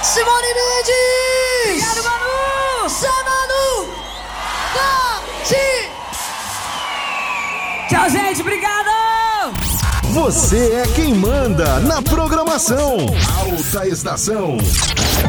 Simone Mendes! Obrigado, Manu! Zé Manu! Tchau, gente, obrigado! Você é quem manda na programação. Alta Estação.